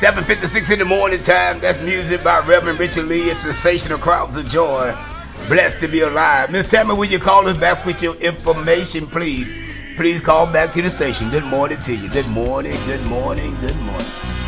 7:56 in the morning time. That's music by Reverend Richard Lee. It's sensational crowds of joy. Blessed to be alive. Miss Tammy, will you call us back with your information, please? Please call back to the station. Good morning to you. Good morning, good morning, good morning.